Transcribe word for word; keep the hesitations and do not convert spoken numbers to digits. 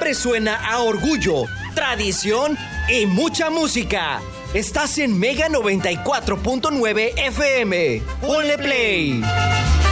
siempre suena a orgullo, tradición y mucha música. Estás en Mega noventa y cuatro punto nueve F M. Ponle play.